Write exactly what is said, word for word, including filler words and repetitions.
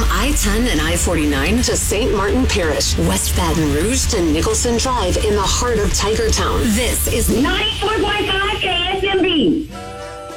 I ten and I forty-nine to Saint Martin Parish, West Baton Rouge to Nicholson Drive in the heart of Tigertown. This is ninety-four point five K S M B.